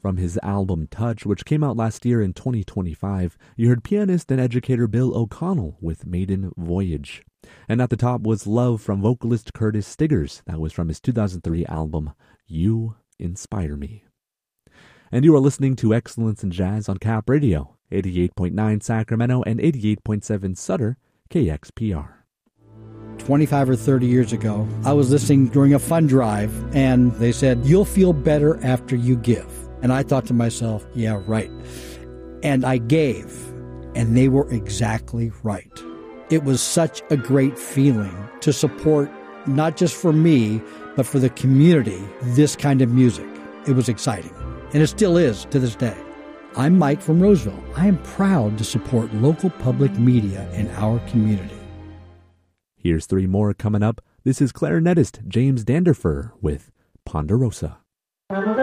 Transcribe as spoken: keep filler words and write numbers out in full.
From his album Touch, which came out last year in twenty twenty-five, you heard pianist and educator Bill O'Connell with Maiden Voyage. And at the top was Love from vocalist Curtis Stiggers. That was from his two thousand three album, You Inspire Me. And you are listening to Excellence in Jazz on Cap Radio, eighty-eight point nine Sacramento and eighty-eight point seven Sutter, K X P R. twenty-five or thirty years ago, I was listening during a fund drive, and they said, you'll feel better after you give. And I thought to myself, yeah, right. And I gave, and they were exactly right. It was such a great feeling to support, not just for me, but for the community, this kind of music. It was exciting, and it still is to this day. I'm Mike from Roseville. I am proud to support local public media in our community. Here's three more coming up. This is clarinetist James Danderfer with Ponderosa.